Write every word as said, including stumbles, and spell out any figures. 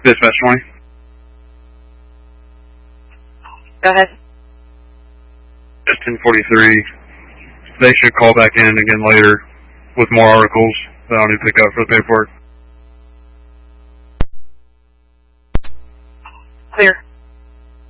Dispatch twenty. Go ahead. It's ten forty-three. They should call back in again later with more articles that I'll need to pick up for the paperwork. Clear.